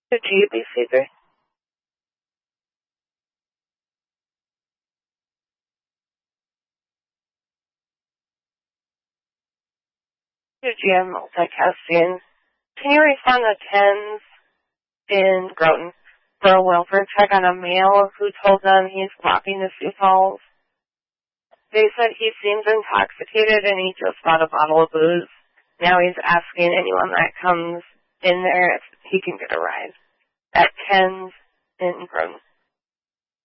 GBC3. GM multicasting. Can you refund the 10s in Groton for a welfare check on a male who told them he's walking to Sioux Falls? They said he seems intoxicated and he just bought a bottle of booze. Now he's asking anyone that comes in there if he can get a ride at 10s in Groton.